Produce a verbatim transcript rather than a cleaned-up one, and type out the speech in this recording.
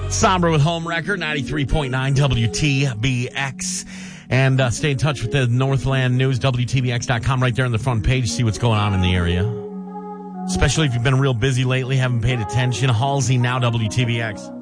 Somber with Home Record, ninety-three point nine W T B X. And uh, stay in touch with the Northland News, W T B X dot com, right there on the front page. See what's going on in the area. Especially if you've been real busy lately, haven't paid attention. Halsey now, W T B X.